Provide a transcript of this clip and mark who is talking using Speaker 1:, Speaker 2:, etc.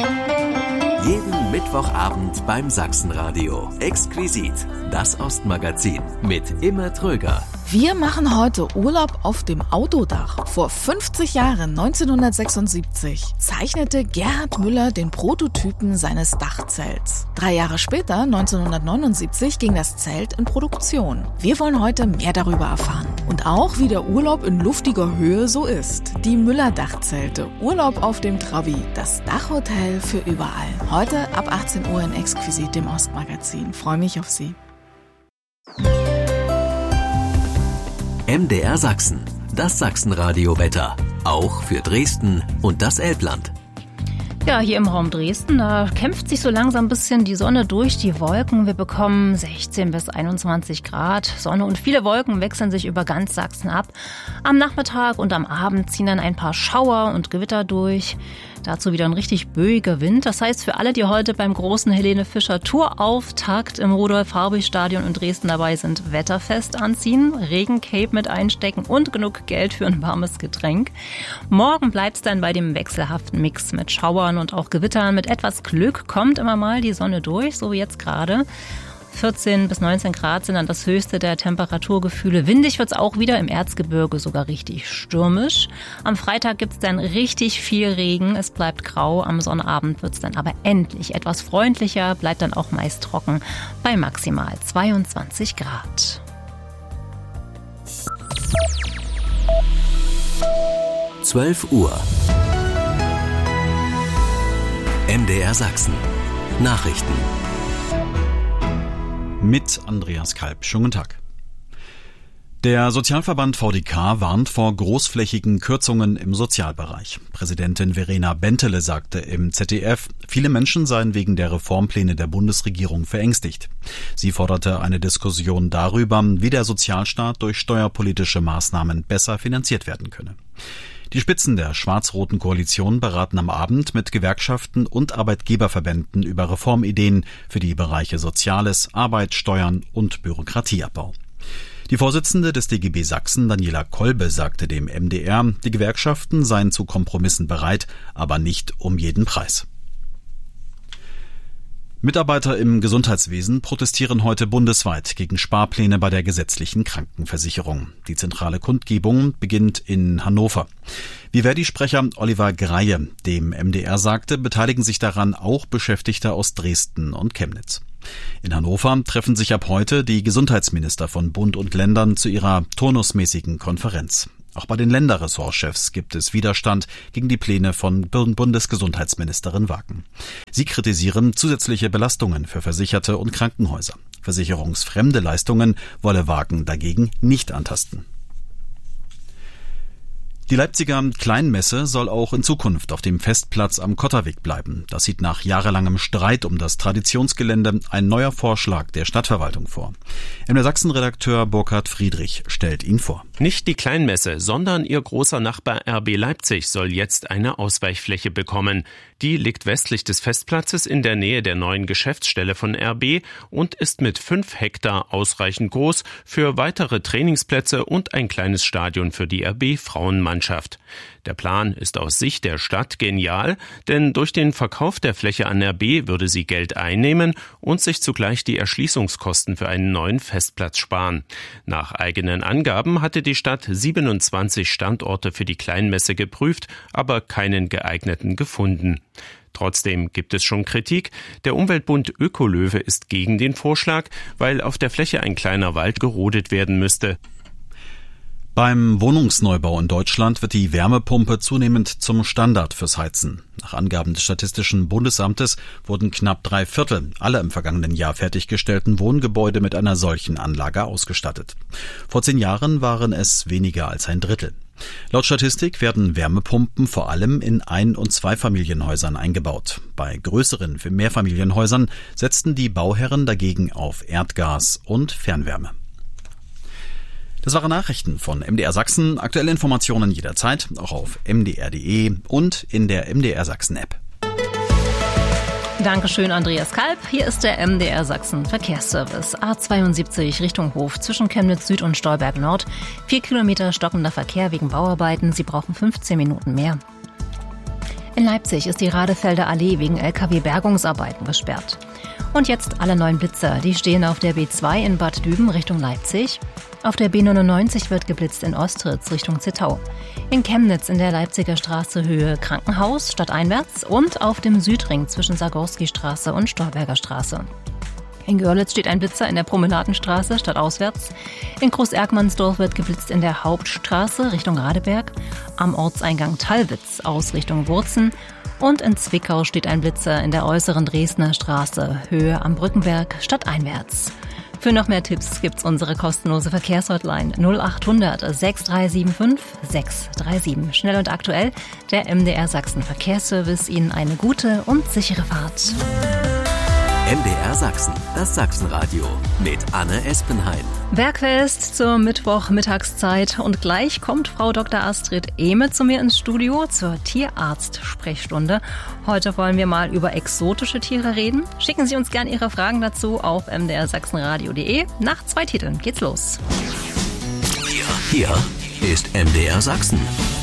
Speaker 1: Jeden Mittwochabend beim Sachsenradio. Exquisit, das Ostmagazin mit Imme Tröger.
Speaker 2: Wir machen heute Urlaub auf dem Autodach. Vor 50 Jahren, 1976, zeichnete Gerhard Müller den Prototypen seines Dachzelts. 3 Jahre später, 1979, ging das Zelt in Produktion. Wir wollen heute mehr darüber erfahren. Und auch, wie der Urlaub in luftiger Höhe so ist. Die Müller-Dachzelte, Urlaub auf dem Trabi, das Dachhotel für überall. Heute ab 18 Uhr in Exquisit, dem Ostmagazin. Freue mich auf Sie.
Speaker 1: MDR Sachsen, das Sachsenradio-Wetter. Auch für Dresden und das Elbland.
Speaker 3: Ja, hier im Raum Dresden, da kämpft sich so langsam ein bisschen die Sonne durch die Wolken. Wir bekommen 16 bis 21 Grad Sonne und viele Wolken wechseln sich über ganz Sachsen ab. Am Nachmittag und am Abend ziehen dann ein paar Schauer und Gewitter durch. Dazu wieder ein richtig böiger Wind. Das heißt, für alle, die heute beim großen Helene Fischer Tourauftakt im Rudolf-Habich-Stadion in Dresden dabei sind, wetterfest anziehen, Regencape mit einstecken und genug Geld für ein warmes Getränk. Morgen bleibt es dann bei dem wechselhaften Mix mit Schauern und auch Gewittern. Mit etwas Glück kommt immer mal die Sonne durch, so wie jetzt gerade. 14 bis 19 Grad sind dann das höchste der Temperaturgefühle. Windig wird es auch wieder, im Erzgebirge sogar richtig stürmisch. Am Freitag gibt es dann richtig viel Regen, es bleibt grau. Am Sonnabend wird es dann aber endlich etwas freundlicher, bleibt dann auch meist trocken bei maximal 22 Grad.
Speaker 1: Uhr. MDR Sachsen. Nachrichten.
Speaker 4: Mit Andreas Kalb. Schönen guten Tag. Der Sozialverband VDK warnt vor großflächigen Kürzungen im Sozialbereich. Präsidentin Verena Bentele sagte im ZDF, viele Menschen seien wegen der Reformpläne der Bundesregierung verängstigt. Sie forderte eine Diskussion darüber, wie der Sozialstaat durch steuerpolitische Maßnahmen besser finanziert werden könne. Die Spitzen der schwarz-roten Koalition beraten am Abend mit Gewerkschaften und Arbeitgeberverbänden über Reformideen für die Bereiche Soziales, Arbeit, Steuern und Bürokratieabbau. Die Vorsitzende des DGB Sachsen, Daniela Kolbe, sagte dem MDR, die Gewerkschaften seien zu Kompromissen bereit, aber nicht um jeden Preis. Mitarbeiter im Gesundheitswesen protestieren heute bundesweit gegen Sparpläne bei der gesetzlichen Krankenversicherung. Die zentrale Kundgebung beginnt in Hannover. Wie Verdi-Sprecher Oliver Greie dem MDR sagte, beteiligen sich daran auch Beschäftigte aus Dresden und Chemnitz. In Hannover treffen sich ab heute die Gesundheitsminister von Bund und Ländern zu ihrer turnusmäßigen Konferenz. Auch bei den Länderressortchefs gibt es Widerstand gegen die Pläne von Bundesgesundheitsministerin Wagen. Sie kritisieren zusätzliche Belastungen für Versicherte und Krankenhäuser. Versicherungsfremde Leistungen wolle Wagen dagegen nicht antasten. Die Leipziger Kleinmesse soll auch in Zukunft auf dem Festplatz am Kotterweg bleiben. Das sieht nach jahrelangem Streit um das Traditionsgelände ein neuer Vorschlag der Stadtverwaltung vor. MDR Sachsen-Redakteur Burkhard Friedrich stellt ihn vor.
Speaker 5: Nicht die Kleinmesse, sondern ihr großer Nachbar RB Leipzig soll jetzt eine Ausweichfläche bekommen. Die liegt westlich des Festplatzes in der Nähe der neuen Geschäftsstelle von RB und ist mit 5 Hektar ausreichend groß für weitere Trainingsplätze und ein kleines Stadion für die RB-Frauenmannschaft. Der Plan ist aus Sicht der Stadt genial, denn durch den Verkauf der Fläche an RB würde sie Geld einnehmen und sich zugleich die Erschließungskosten für einen neuen Festplatz sparen. Nach eigenen Angaben hatte die Stadt 27 Standorte für die Kleinmesse geprüft, aber keinen geeigneten gefunden. Trotzdem gibt es schon Kritik. Der Umweltbund Ökolöwe ist gegen den Vorschlag, weil auf der Fläche ein kleiner Wald gerodet werden müsste.
Speaker 4: Beim Wohnungsneubau in Deutschland wird die Wärmepumpe zunehmend zum Standard fürs Heizen. Nach Angaben des Statistischen Bundesamtes wurden knapp 3/4 aller im vergangenen Jahr fertiggestellten Wohngebäude mit einer solchen Anlage ausgestattet. Vor 10 Jahren waren es weniger als ein Drittel. Laut Statistik werden Wärmepumpen vor allem in Ein- und Zweifamilienhäusern eingebaut. Bei größeren Mehrfamilienhäusern setzten die Bauherren dagegen auf Erdgas und Fernwärme. Das waren Nachrichten von MDR Sachsen. Aktuelle Informationen jederzeit, auch auf mdr.de und in der MDR Sachsen App.
Speaker 3: Dankeschön, Andreas Kalb. Hier ist der MDR Sachsen Verkehrsservice. A72 Richtung Hof zwischen Chemnitz Süd und Stolberg Nord. 4 Kilometer stockender Verkehr wegen Bauarbeiten. Sie brauchen 15 Minuten mehr. In Leipzig ist die Radefelder Allee wegen LKW-Bergungsarbeiten gesperrt. Und jetzt alle neuen Blitzer. Die stehen auf der B2 in Bad Düben Richtung Leipzig. Auf der B99 wird geblitzt in Ostritz Richtung Zittau. In Chemnitz in der Leipziger Straße Höhe Krankenhaus stadteinwärts und auf dem Südring zwischen Sargowski-Straße und Stolberger Straße. In Görlitz steht ein Blitzer in der Promenadenstraße stadtauswärts. In Groß-Erkmannsdorf wird geblitzt in der Hauptstraße Richtung Radeberg. Am Ortseingang Tallwitz aus Richtung Wurzen. Und in Zwickau steht ein Blitzer in der äußeren Dresdner Straße Höhe am Brückenberg stadteinwärts. Für noch mehr Tipps gibt's unsere kostenlose Verkehrshotline 0800 6375 637. Schnell und aktuell, der MDR Sachsen Verkehrsservice. Ihnen eine gute und sichere Fahrt.
Speaker 1: MDR Sachsen, das Sachsenradio mit Anne Espenheim.
Speaker 3: Bergfest zur Mittwochmittagszeit und gleich kommt Frau Dr. Astrid Ehme zu mir ins Studio zur Tierarzt-Sprechstunde. Heute wollen wir mal über exotische Tiere reden. Schicken Sie uns gerne Ihre Fragen dazu auf mdrsachsenradio.de. Nach 2 Titeln geht's los.
Speaker 1: Hier ist MDR Sachsen.